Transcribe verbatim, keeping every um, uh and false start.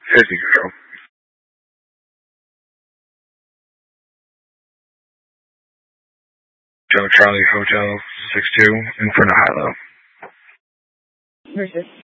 fifty control. Joe Charlie Hotel six two in front of Hilo. Versus.